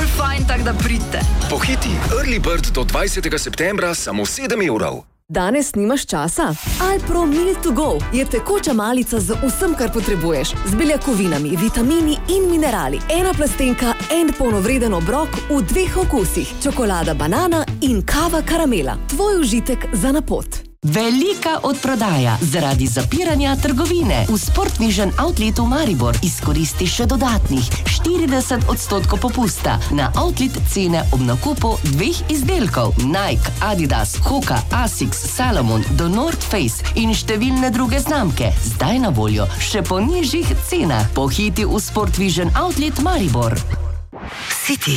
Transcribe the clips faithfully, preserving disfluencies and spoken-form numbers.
ful fajn, tak da pridite. Pohiti, Early Bird do dvajsetega septembra samo sedem evrov. Danes nimaš časa? Alpro Meal to Go je tekoča malica z vsem, kar potrebuješ. Z beljakovinami, vitamini in minerali. Ena plastenka, en polnovreden obrok v dveh okusih. Čokolada banana in kava karamela. Tvoj užitek za na pot. Velika odprodaja zaradi zapiranja trgovine. V Sport Vision Outletu Maribor izkoristi še dodatnih štirideset odstotkov popusta na outlet cene ob nakupu dveh izdelkov. Nike, Adidas, Hoka, Asics, Salomon, do North Face in številne druge znamke. Zdaj na voljo še po nižjih cenah. Pohiti v Sport Vision Outlet Maribor. City.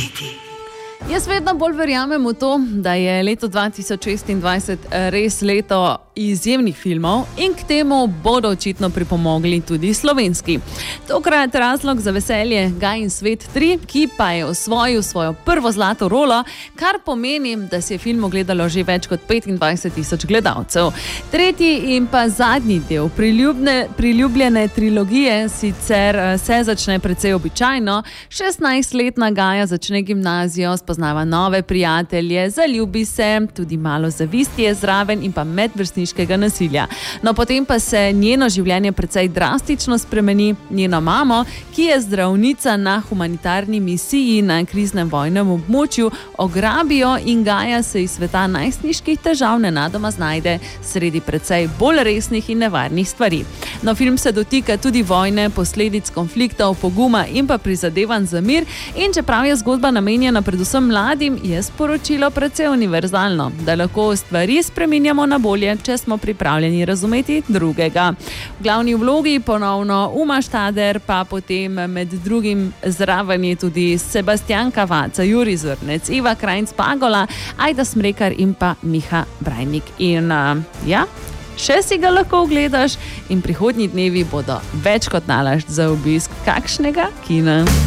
Jaz vedno bolj verjamem v to, da je leto dva tisoč šestindvajset res leto izjemnih filmov in k temu bodo očitno pripomogli tudi slovenski. Tokrat razlog za veselje Gaj in svet tri, ki pa je osvojil svojo prvo zlato rolo, kar pomeni, da si je film ogledalo že več kot petindvajset tisoč gledalcev. Tretji in pa zadnji del priljubne, priljubljene trilogije sicer se začne precej običajno. šestnajstletna Gaja začne gimnazijo, spoznava nove prijatelje, zaljubi se, tudi malo zavisti je zraven in pa medvrstniškega nasilja. No, potem pa se njeno življenje precej drastično spremeni. Njeno mamo, ki je zdravnica na humanitarni misiji na kriznem vojnem območju, ograbijo in Gaja se iz sveta najstniških težav nenadoma znajde sredi precej bolj resnih in nevarnih stvari. No, film se dotika tudi vojne, posledic konfliktov, poguma in pa prizadevanj za mir, in čeprav je zgodba namenjena predvsem mladim, je sporočilo precej univerzalno, da lahko stvari spreminjamo na bolje, če smo pripravljeni razumeti drugega. V glavni vlogi ponovno Uma Štader, pa potem med drugim zraven je tudi Sebastian Kavaca, Jurij Zrnec, Iva Krajnc-Pagola, Ajda Smrekar in pa Miha Brajnik. In uh, ja, še si ga lahko ogledaš in prihodnji dnevi bodo več kot nalašč za obisk kakšnega kina.